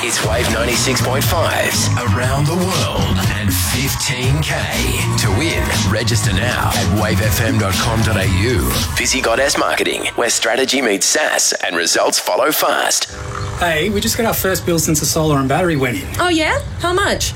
It's Wave 96.5's Around the World and 15K. To win, register now at wavefm.com.au. Visy Goddess Marketing, where strategy meets SaaS and results follow fast. Hey, we just got our first bill since the solar and battery went in. Oh, yeah? How much?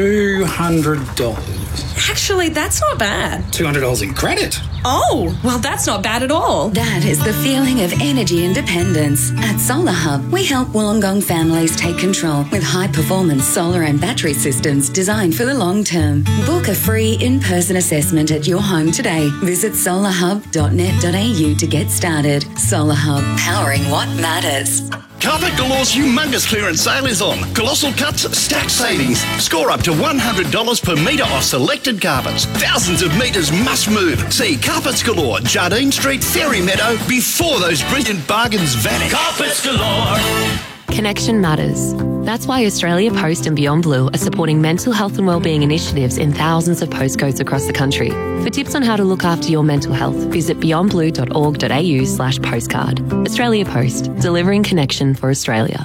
$200. Actually, that's not bad. $200 in credit. Oh, well, that's not bad at all. That is the feeling of energy independence. At Solar Hub, we help Wollongong families take control with high-performance solar and battery systems designed for the long term. Book a free in-person assessment at your home today. Visit solarhub.net.au to get started. Solar Hub, powering what matters. Carpet Galore's humongous clearance sale is on. Colossal cuts, stacked savings. Score up to $100 per metre off selected carpets. Thousands of metres must move. See Carpets Galore, Jardine Street, Fairy Meadow, before those brilliant bargains vanish. Carpets Galore. Connection matters. That's why Australia Post and Beyond Blue are supporting mental health and wellbeing initiatives in thousands of postcodes across the country. For tips on how to look after your mental health, visit beyondblue.org.au/postcard. Australia Post, delivering connection for Australia.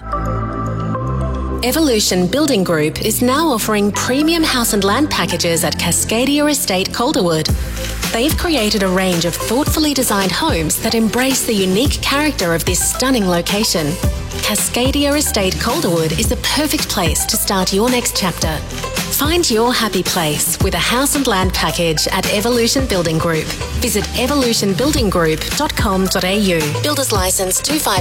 Evolution Building Group is now offering premium house and land packages at Cascadia Estate, Calderwood. They've created a range of thoughtfully designed homes that embrace the unique character of this stunning location. Cascadia Estate, Calderwood is the perfect place to start your next chapter. Find your happy place with a house and land package at Evolution Building Group. Visit evolutionbuildinggroup.com.au. Builders Licence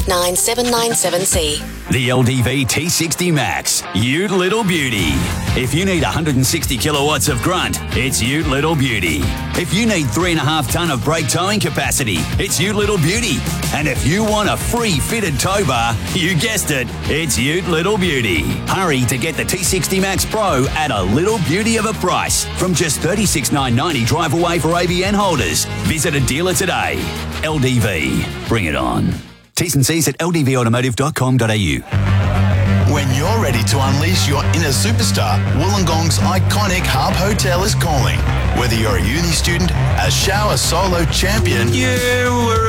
259797C. The LDV T60 Max, Ute Little Beauty. If you need 160 kilowatts of grunt, it's Ute Little Beauty. If you need 3.5 tonne of brake towing capacity, it's Ute Little Beauty. And if you want a free fitted tow bar, you guessed it, it's Ute Little Beauty. Hurry to get the T60 Max Pro at a little beauty of a price from just $36,990 drive away for ABN holders. Visit a dealer today. LDV, bring it on. T's and C's at ldvautomotive.com.au. When you're ready to unleash your inner superstar, Wollongong's iconic Harp Hotel is calling. Whether you're a uni student, a shower solo champion, you were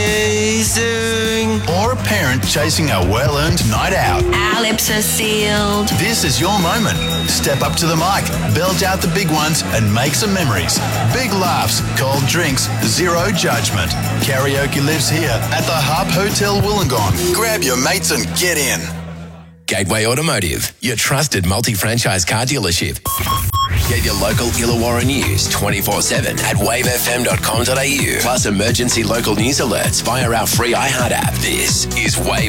amazing, or a parent chasing a well-earned night out, our lips are sealed. This is your moment. Step up to the mic, belt out the big ones, and make some memories. Big laughs, cold drinks, zero judgment. Karaoke lives here at the Harp Hotel Wollongong. Grab your mates and get in. Gateway Automotive, your trusted multi-franchise car dealership. Get your local Illawarra news 24/7 at wavefm.com.au. Plus emergency local news alerts via our free iHeart app. This is Wave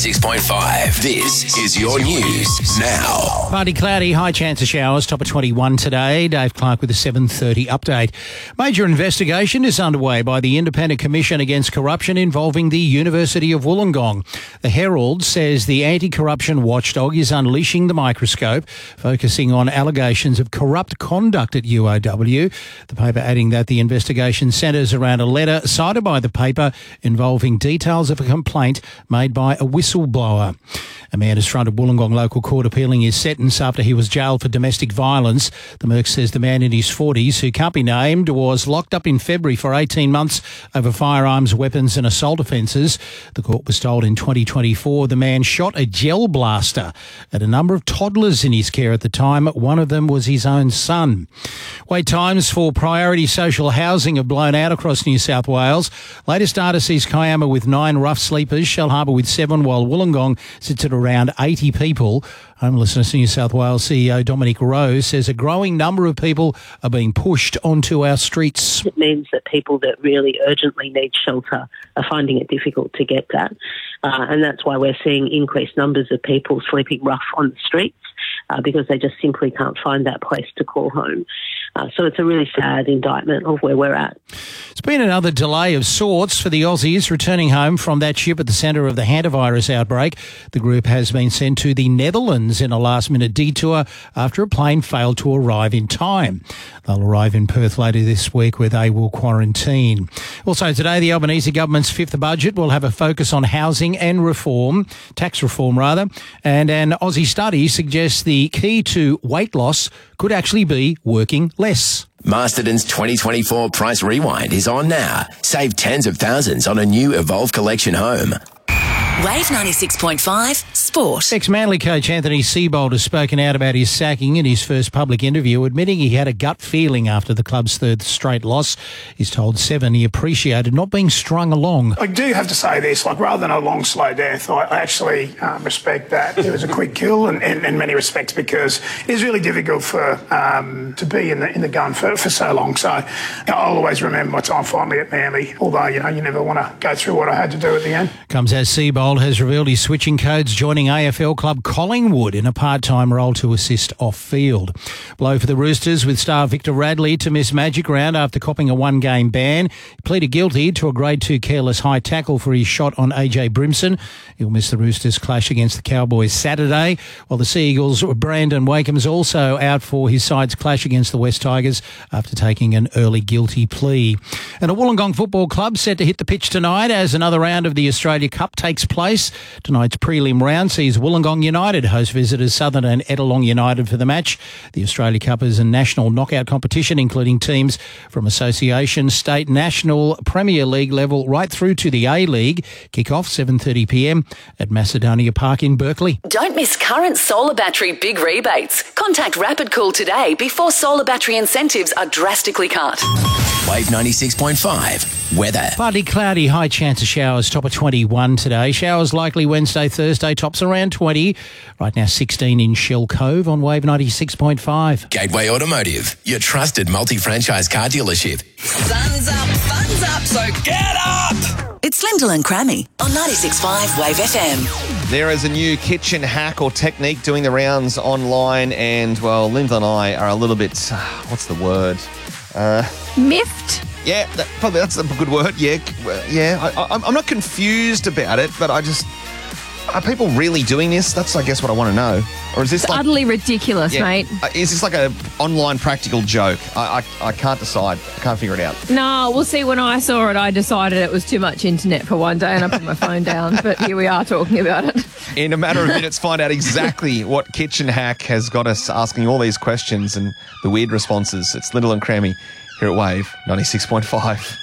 96.5. This is your news now. Partly cloudy, high chance of showers, top of 21 today. Dave Clark with a 7:30 update. Major investigation is underway by the Independent Commission Against Corruption involving the University of Wollongong. The Herald says the anti-corruption watchdog is unleashing the microscope, focusing on allegations of corrupt conduct at UOW. The paper adding that the investigation centres around a letter cited by the paper involving details of a complaint made by a whistleblower. A man has fronted Wollongong local court appealing his sentence after he was jailed for domestic violence. The Merc says the man in his 40s, who can't be named, was locked up in February for 18 months over firearms, weapons and assault offences. The court was told in 2024 the man shot a gel blaster at a number of toddlers in his care at the time. One of them was his own son. Wait times for priority social housing have blown out across New South Wales. Latest data sees Kiama with 9 rough sleepers, Shellharbour with 7, while Wollongong sits at around 80 people. Homelessness New South Wales CEO Dominic Rose says a growing number of people are being pushed onto our streets. It means that people that really urgently need shelter are finding it difficult to get that. And that's why we're seeing increased numbers of people sleeping rough on the streets because they just simply can't find that place to call home. So it's a really sad indictment of where we're at. It's been another delay of sorts for the Aussies returning home from that ship at the centre of the hantavirus outbreak. The group has been sent to the Netherlands in a last-minute detour after a plane failed to arrive in time. They'll arrive in Perth later this week where they will quarantine. Also today, the Albanese government's fifth budget will have a focus on housing and reform, tax reform rather, and an Aussie study suggests the key to weight loss could actually be working less. Masterton's 2024 Price Rewind is on now. Save tens of thousands on a new Evolve Collection home. Wave 96.5 Sport. Ex-Manly coach Anthony Seibold has spoken out about his sacking in his first public interview, admitting he had a gut feeling after the club's third straight loss. He's told Seven he appreciated not being strung along. I do have to say this, rather than a long, slow death, I actually respect that. It was a quick kill in many respects, because it is really difficult for to be in the gun for so long. So I'll always remember my time finally at Manly, although, you never want to go through what I had to do at the end. Comes as Seibold has revealed he's switching codes, joining AFL club Collingwood in a part-time role to assist off-field. Blow for the Roosters, with star Victor Radley to miss Magic Round after copping a one-game ban. He pleaded guilty to a Grade 2 careless high tackle for his shot on AJ Brimson. He'll miss the Roosters' clash against the Cowboys Saturday, while the Sea Eagles' Brandon Wakeham's also out for his side's clash against the West Tigers after taking an early guilty plea. And a Wollongong Football Club set to hit the pitch tonight as another round of the Australia Cup takes place. Tonight's prelim round sees Wollongong United host visitors Southern and Ettalong United for the match. The Australia Cup is a national knockout competition including teams from association, state, national, Premier League level right through to the A-League. Kick-off 7:30pm at Macedonia Park in Berkeley. Don't miss current solar battery big rebates. Contact Rapid Cool today before solar battery incentives are drastically cut. Wave 96.5 weather. Partly cloudy, high chance of showers, top of 21 today. Showers likely Wednesday, Thursday, tops around 20. Right now 16 in Shell Cove on Wave 96.5. Gateway Automotive, your trusted multi-franchise car dealership. Sun's up, so get up! It's Lyndall and Crammy on 96.5 Wave FM. There is a new kitchen hack or technique doing the rounds online, and, well, Lyndall and I are a little bit, what's the word? Miffed? Yeah, probably that's a good word. Yeah, I'm not confused about it, but are people really doing this? That's, I guess, what I want to know. Or is this utterly ridiculous, mate? Is this like an online practical joke? I can't decide. I can't figure it out. No, we'll see. When I saw it, I decided it was too much internet for one day and I put my phone down. But here we are talking about it. In a matter of minutes, find out exactly what kitchen hack has got us asking all these questions and the weird responses. It's Lyndall and Crammy here at Wave 96.5.